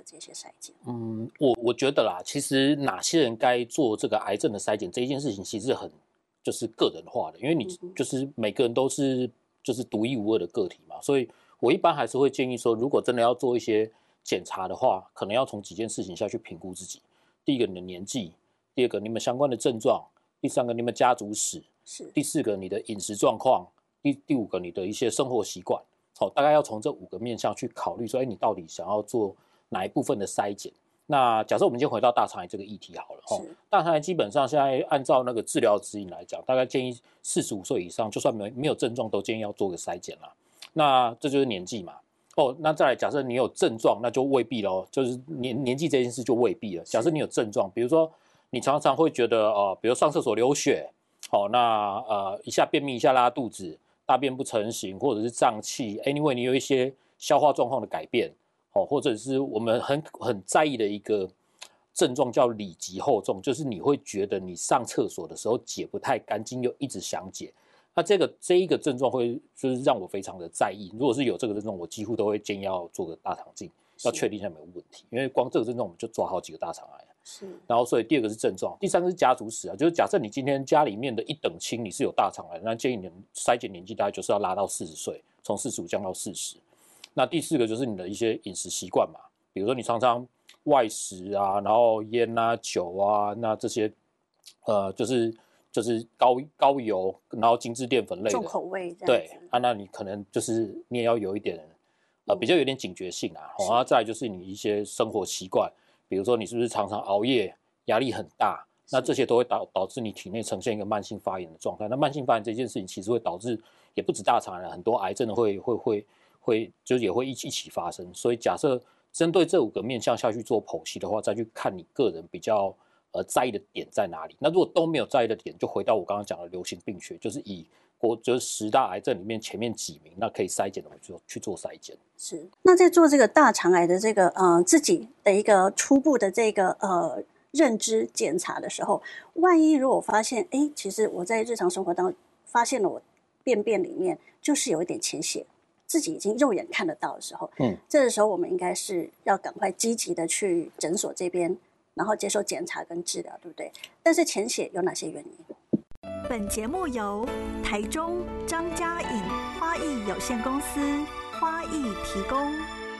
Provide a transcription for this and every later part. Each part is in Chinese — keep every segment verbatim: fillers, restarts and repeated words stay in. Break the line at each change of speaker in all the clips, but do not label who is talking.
这些筛检？
嗯，我我觉得啦，其实哪些人该做这个癌症的筛检这一件事情，其实很就是个人化的，因为你就是每个人都是就是独一无二的个体嘛，所以我一般还是会建议说，如果真的要做一些检查的话，可能要从几件事情下去评估自己。第一个，你的年纪；第二个，你们相关的症状；第三个，你们家族史；
是
第四个，你的饮食状况；第第五个，你的一些生活习惯。好，大概要从这五个面向去考虑说，哎，你到底想要做哪一部分的筛检？那假设我们先回到大肠癌这个议题好了，哈，大肠癌基本上现在按照那个治疗指引来讲，大概建议四十五岁以上，就算没没有症状，都建议要做个筛检啦。那这就是年纪嘛。哦，那再来，假设你有症状，那就未必咯，就是年年纪这件事就未必了。假设你有症状，比如说你常常会觉得，呃，比如上厕所流血，好、哦，那呃一下便秘，一下拉肚子。大便不成形，或者是胀气 ，anyway， 你有一些消化状况的改变，哦，或者是我们很很在意的一个症状叫里急后重，就是你会觉得你上厕所的时候解不太干净，又一直想解，那这个这一个症状会就是让我非常的在意。如果是有这个症状，我几乎都会建议要做个大肠镜，要确定一下没有问题，因为光这个症状我们就抓好几个大肠癌。
是，
然后所以第二个是症状，第三个是家族史啊，就是假设你今天家里面的一等亲你是有大肠癌，那建议你筛检年纪大概就是要拉到四十岁，从四十五降到四十。那第四个就是你的一些饮食习惯嘛，比如说你常常外食啊，然后烟啊、酒啊，那这些呃就是就是高高油，然后精致淀粉类的
重口味这样子，
对啊，那你可能就是你也要有一点呃比较有点警觉性啊，然后再来就是你一些生活习惯。比如说你是不是常常熬夜，压力很大，那这些都会导导致你体内呈现一个慢性发炎的状态。那慢性发炎这件事情其实会导致，也不止大肠癌，很多癌症的会会会会就是也会一起一起发生。所以假设针对这五个面向下去做剖析的话，再去看你个人比较呃在意的点在哪里。那如果都没有在意的点，就回到我刚刚讲的流行病学，就是以国就是十大癌症里面前面几名，那可以筛检的，我就去做筛检。
是，那在做这个大肠癌的这个呃自己的一个初步的这个呃认知检查的时候，万一如果发现，哎，其实我在日常生活当中发现了我便便里面就是有一点潜血，自己已经肉眼看得到的时候，嗯，这个时候我们应该是要赶快积极的去诊所这边，然后接受检查跟治疗，对不对？但是潜血有哪些原因？
本节目由台中张家颖花艺有限公司花艺提供。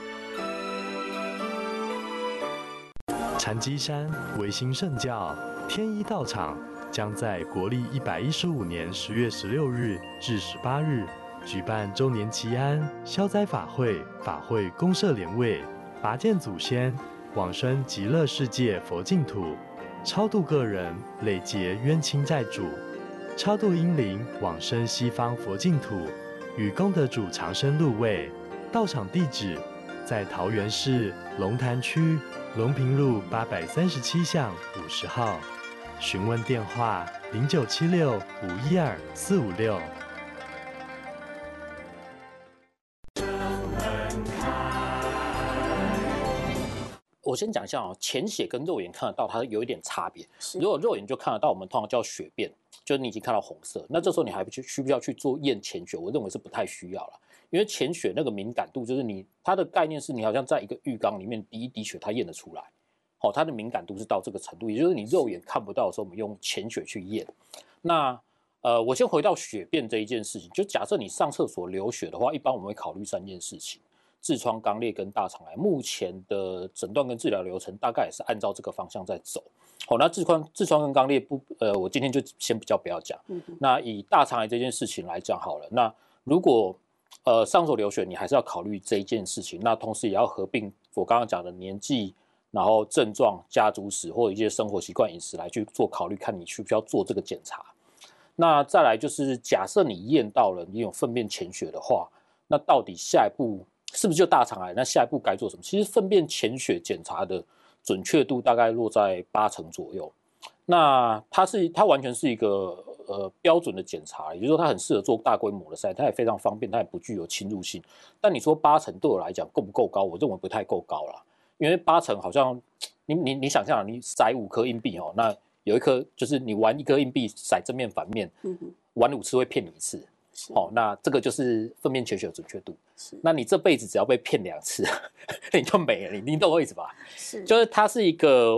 禅机山维新圣教天一道场将在国历一百一十五年十月十六日至十八日举办周年祈安消灾法会，法会公设莲位，拔剑祖先，往生极乐世界佛净土，超度个人累劫冤亲债主，超度阴灵往生西方佛净土，与功德主长生入位。道场地址在桃园市龙潭区龙平路八百三十七巷五十号，询问电话零九七六五一二四五六。
我先讲一下哦，潜血跟肉眼看得到它有一点差别。如果肉眼就看得到，我们通常叫血便，就是你已经看到红色，那这时候你还需需不需要去做验潜血？我认为是不太需要了，因为潜血那个敏感度就是你它的概念是你好像在一个浴缸里面滴一滴血，它验得出来。哦，它的敏感度是到这个程度，也就是你肉眼看不到的时候，我们用潜血去验。那呃，我先回到血便这一件事情，就假设你上厕所流血的话，一般我们会考虑三件事情。痔疮、肛裂跟大肠癌，目前的诊断跟治疗流程大概也是按照这个方向在走。好、哦，那痔疮、痔疮跟肛裂不，呃，我今天就先比较不要讲。嗯、那以大肠癌这件事情来讲好了，那如果呃上手流血，你还是要考虑这一件事情。那同时也要合并我刚刚讲的年纪，然后症状、家族史或者一些生活习惯、饮食来去做考虑，看你需不需要做这个检查。那再来就是假设你验到了你有粪便潜血的话，那到底下一步是不是就大肠癌？那下一步该做什么？其实粪便潜血检查的准确度大概落在八成左右。那它是它完全是一个呃标准的检查，也就是说它很适合做大规模的筛，它也非常方便，它也不具有侵入性。但你说八成对我来讲够不够高？我认为不太够高啦，因为八成好像你你你想象你骰五颗硬币哦，那有一颗就是你玩一颗硬币骰正面反面，嗯、玩五次会骗你一次。哦，那这个就是粪便潜血的准确度。 那你这辈子只要被骗两次，你就没了，你你懂我意思吧？
是，
就是它是一个